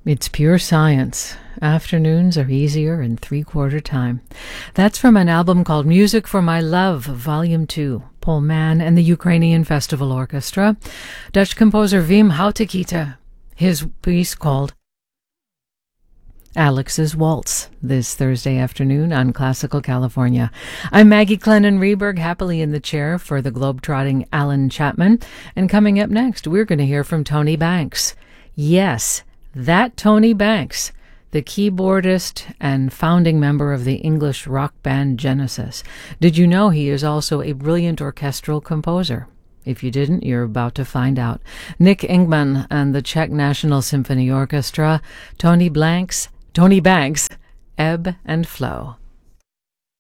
It's pure science. Afternoons are easier in three-quarter time. That's from an album called Music for My Love, Volume 2. Paul Mann and the Ukrainian Festival Orchestra. Dutch composer Wim Houtekita. His piece called Alex's Waltz, this Thursday afternoon on Classical California. I'm Maggie Clennon-Reberg, happily in the chair for the globe-trotting Alan Chapman. And coming up next, we're going to hear from Tony Banks. Yes, that Tony Banks, the keyboardist and founding member of the English rock band Genesis. Did you know he is also a brilliant orchestral composer? If you didn't, you're about to find out. Nick Ingman and the Czech National Symphony Orchestra, Tony Banks, Ebb and Flow.